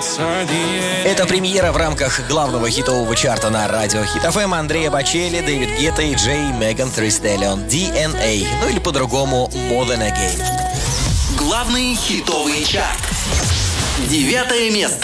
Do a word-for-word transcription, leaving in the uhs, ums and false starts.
Это премьера в рамках главного хитового чарта на радио Хит эф эм Андрея Бочелли, Дэвид Гетта и Джей Меган Thee Stallion ди эн эй, ну или по-другому More Than a Game. Главный хитовый чарт. Девятое место.